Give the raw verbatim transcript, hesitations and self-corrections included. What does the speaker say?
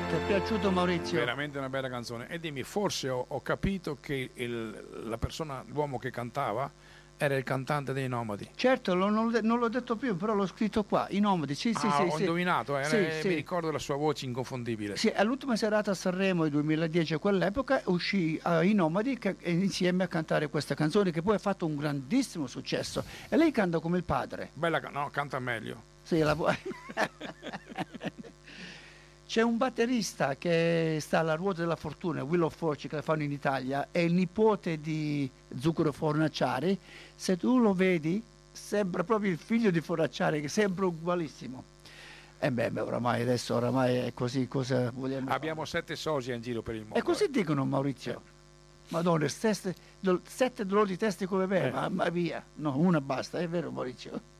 Ti è piaciuto, Maurizio? Veramente una bella canzone. E dimmi, forse ho, ho capito che il, la persona, l'uomo che cantava era il cantante dei Nomadi. Certo, lo- non, l'ho- non l'ho detto più, però l'ho scritto qua, i Nomadi, sì, sì, Ah, sì. ho sì. indovinato, eh, Sì, eh, sì. mi ricordo la sua voce inconfondibile. Sì, all'ultima serata a Sanremo del duemiladieci, a quell'epoca, uscì eh, i Nomadi che- insieme a cantare questa canzone che poi ha fatto un grandissimo successo. E lei canta come il padre. Bella, ca- no, canta meglio. Sì, la vu- C'è un batterista che sta alla Ruota della Fortuna, Wheel of Fortune, che la fanno in Italia, è il nipote di Zucchero Fornaciari. Se tu lo vedi, sembra proprio il figlio di Fornaciari, che sembra ugualissimo. E beh, beh, oramai adesso oramai è così, cosa vogliamo Abbiamo fare? sette sosia in giro per il mondo. E così eh. dicono, Maurizio. Madonna, sette, dol- sette dolori di testa come me, Eh. mamma mia. No, una basta, è vero, Maurizio?